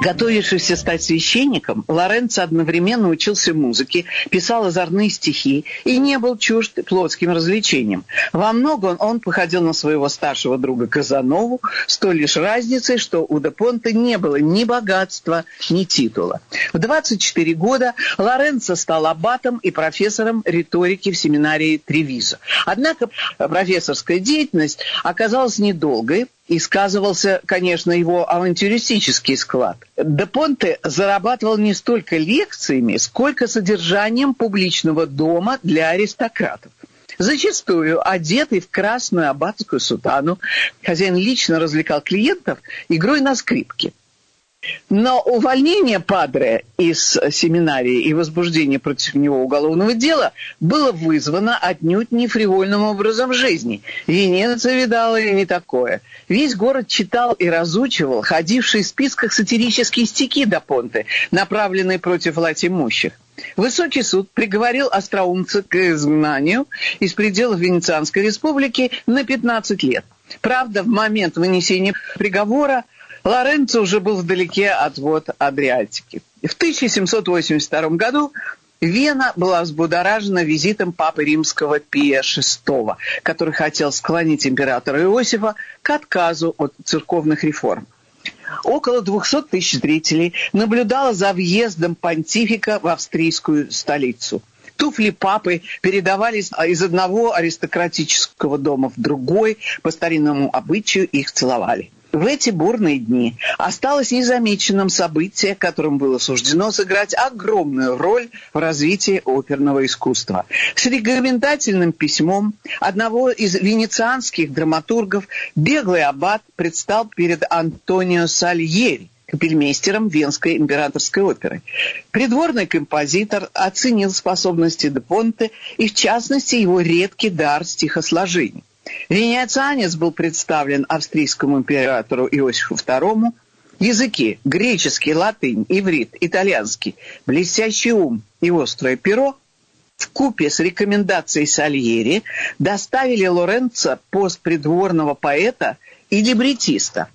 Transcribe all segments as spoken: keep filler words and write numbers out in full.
Готовившийся стать священником, Лоренцо одновременно учился музыке, писал озорные стихи и не был чужд плотским развлечениям. Во многом он походил на своего старшего друга Казанову, с той лишь разницей, что у де Понте не было ни богатства, ни титула. В двадцать четыре года Лоренцо стал аббатом и профессором риторики в семинарии Тревизо. Однако профессорская деятельность оказалась недолгой, и сказывался, конечно, его авантюристический склад. Де Понте зарабатывал не столько лекциями, сколько содержанием публичного дома для аристократов. Зачастую, одетый в красную аббатскую сутану, хозяин лично развлекал клиентов игрой на скрипке. Но увольнение падре из семинарии и возбуждение против него уголовного дела было вызвано отнюдь не фривольным образом жизни. Венеция видала и не такое. Весь город читал и разучивал ходившие в списках сатирические стихи де Понте, направленные против властимущих. Высокий суд приговорил остроумца к изгнанию из пределов Венецианской республики на пятнадцать лет. Правда, в момент вынесения приговора Лоренцо уже был вдалеке от вод Адриатики. В тысяча семьсот восемьдесят втором году Вена была взбудоражена визитом папы римского Пия шестого, который хотел склонить императора Иосифа к отказу от церковных реформ. Около двухсот тысяч зрителей наблюдало за въездом понтифика в австрийскую столицу. Туфли папы передавались из одного аристократического дома в другой, по старинному обычаю их целовали. В эти бурные дни осталось незамеченным событие, которым было суждено сыграть огромную роль в развитии оперного искусства. С рекомендательным письмом одного из венецианских драматургов беглый аббат предстал перед Антонио Сальери, капельмейстером Венской императорской оперы. Придворный композитор оценил способности де Понте и, в частности, его редкий дар стихосложений. Венецианец был представлен австрийскому императору Иосифу второму. Языки – греческий, латынь, иврит, итальянский, блестящий ум и острое перо вкупе с рекомендацией Сальери доставили Лоренцо пост придворного поэта и либретиста.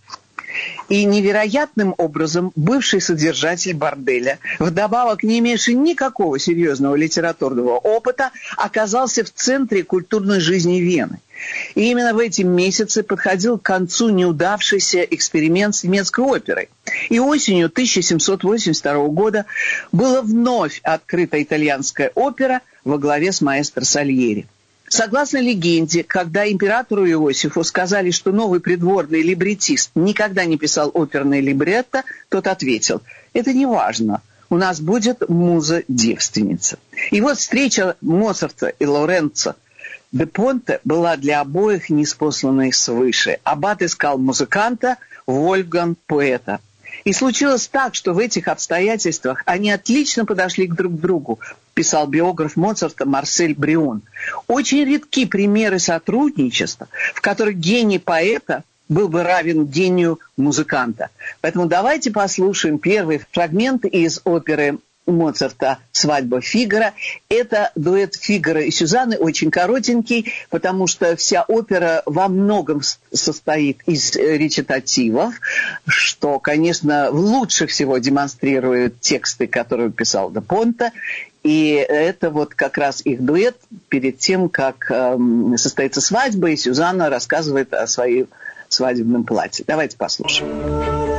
И невероятным образом бывший содержатель борделя, вдобавок не имевший никакого серьезного литературного опыта, оказался в центре культурной жизни Вены. И именно в эти месяцы подходил к концу неудавшийся эксперимент с немецкой оперой. И осенью тысяча семьсот восемьдесят второго года была вновь открыта итальянская опера во главе с маэстро Сальери. Согласно легенде, когда императору Иосифу сказали, что новый придворный либретист никогда не писал оперное либретто, тот ответил: «Это не важно, у нас будет муза-девственница». И вот встреча Моцарта и Лоренцо де Понте была для обоих ниспосланной свыше. Аббат искал музыканта, Вольфганг – поэта. И случилось так, что в этих обстоятельствах они отлично подошли друг к другу, писал биограф Моцарта Марсель Брион. Очень редки примеры сотрудничества, в которых гений поэта был бы равен гению музыканта. Поэтому давайте послушаем первый фрагмент из оперы Моцарта «Свадьба Фигаро». Это дуэт Фигаро и Сюзанны, очень коротенький, потому что вся опера во многом состоит из речитативов, что, конечно, лучше всего демонстрирует тексты, которые писал де Понте. И это вот как раз их дуэт перед тем, как э, состоится свадьба, и Сюзанна рассказывает о своем свадебном платье. Давайте послушаем.